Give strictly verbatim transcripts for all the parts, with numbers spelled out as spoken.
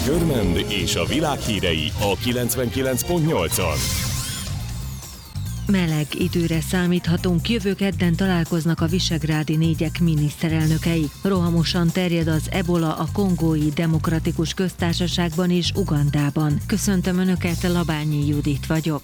Körmend és a világ hírei a kilencvenkilenc pont nyolcon. Meleg időre számíthatunk, jövő kedden találkoznak a visegrádi négyek miniszterelnökei. Rohamosan terjed az ebola a Kongói Demokratikus Köztársaságban és Ugandában. Köszöntöm Önöket, Labányi Judit vagyok.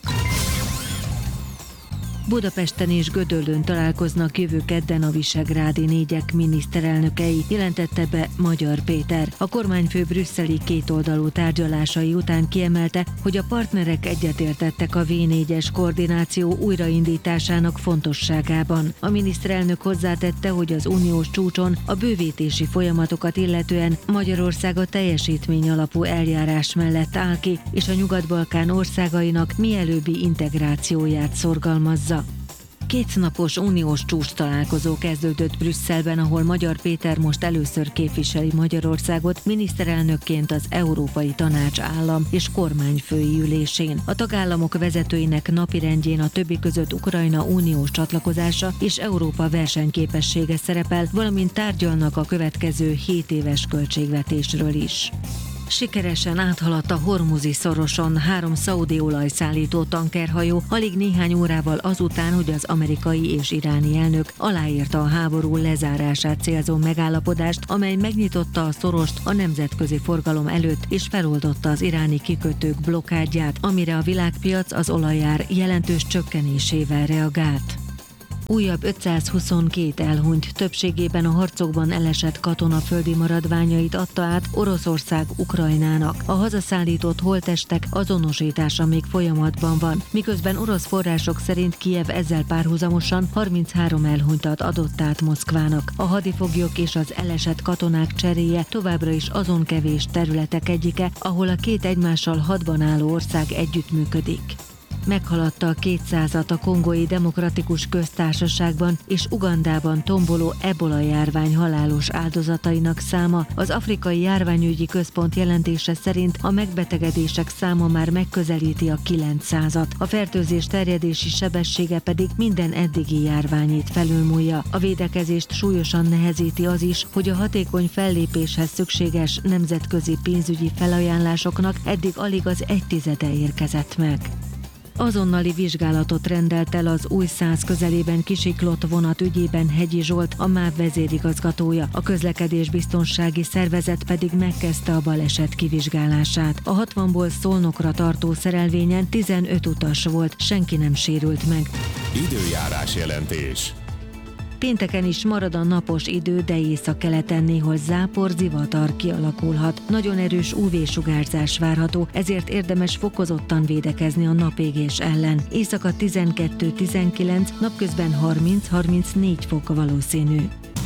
Budapesten és Gödöllőn találkoznak jövő kedden a visegrádi négyek miniszterelnökei, jelentette be Magyar Péter. A kormányfő brüsszeli kétoldalú tárgyalásai után kiemelte, hogy a partnerek egyetértettek a vé négyes koordináció újraindításának fontosságában. A miniszterelnök hozzátette, hogy az uniós csúcson a bővítési folyamatokat illetően Magyarország a teljesítmény alapú eljárás mellett áll ki, és a Nyugat-Balkán országainak mielőbbi integrációját szorgalmazza. Kétnapos uniós csúcs találkozó kezdődött Brüsszelben, ahol Magyar Péter most először képviseli Magyarországot miniszterelnökként az Európai Tanács állam és kormányfői ülésén. A tagállamok vezetőinek napirendjén a többi között Ukrajna uniós csatlakozása és Európa versenyképessége szerepel, valamint tárgyalnak a következő hét éves költségvetésről is. Sikeresen áthaladt a Hormuzi szoroson három szaudi olajszállító tankerhajó alig néhány órával azután, hogy az amerikai és iráni elnök aláírta a háború lezárását célzó megállapodást, amely megnyitotta a szorost a nemzetközi forgalom előtt és feloldotta az iráni kikötők blokkádját, amire a világpiac az olajár jelentős csökkenésével reagált. Újabb ötszázhuszonkettő elhunyt, többségében a harcokban elesett katona földi maradványait adta át Oroszország Ukrajnának. A hazaszállított holttestek azonosítása még folyamatban van, miközben orosz források szerint Kijev ezzel párhuzamosan harminchárom elhunytat adott át Moszkvának. A hadifoglyok és az elesett katonák cseréje továbbra is azon kevés területek egyike, ahol a két egymással hadban álló ország együttműködik. Meghaladta a kétszázat a Kongói Demokratikus Köztársaságban és Ugandában tomboló ebola járvány halálos áldozatainak száma. Az Afrikai Járványügyi Központ jelentése szerint a megbetegedések száma már megközelíti a kilencszázat. A fertőzés terjedési sebessége pedig minden eddigi járványét felülmúlja. A védekezést súlyosan nehezíti az is, hogy a hatékony fellépéshez szükséges nemzetközi pénzügyi felajánlásoknak eddig alig az egy tizede érkezett meg. Azonnali vizsgálatot rendelt el az Újszász közelében kisiklott vonat ügyében Hegyi Zsolt, a MÁV vezérigazgatója, a közlekedésbiztonsági szervezet pedig megkezdte a baleset kivizsgálását. A hatvanból Szolnokra tartó szerelvényen tizenöt utas volt, senki nem sérült meg. Időjárás jelentés. Pénteken is marad a napos idő, de északkeleten néhol zápor, zivatar kialakulhat. Nagyon erős ú vé-sugárzás várható, ezért érdemes fokozottan védekezni a napégés ellen. Éjszaka tizenkettő-tizenkilenc, napközben harminc-harmincnégy fok valószínű.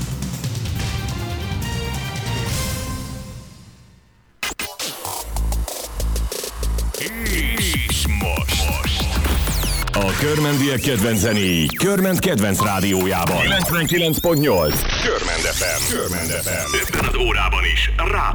És most. A körmendiek kedvenc zenéi Körmend kedvenc rádiójában. kilencvenkilenc pont nyolc. Körmend ef em. Körmend ef em. Ebben az órában is rá